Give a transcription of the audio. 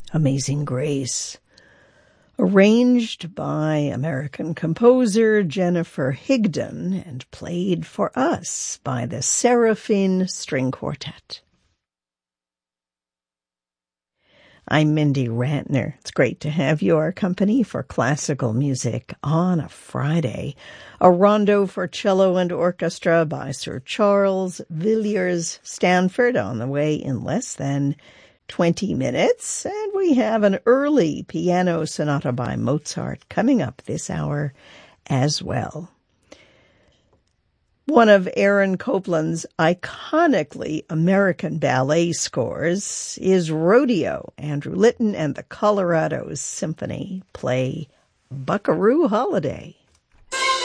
Amazing Grace, arranged by American composer Jennifer Higdon and played for us by the Seraphine String Quartet. I'm Mindy Rantner. It's great to have your company for classical music on a Friday. A rondo for cello and orchestra by Sir Charles Villiers Stanford on the way in less than 20 minutes. And we have an early piano sonata by Mozart coming up this hour as well. One of Aaron Copland's iconically American ballet scores is Rodeo. Andrew Litton and the Colorado Symphony play Buckaroo Holiday.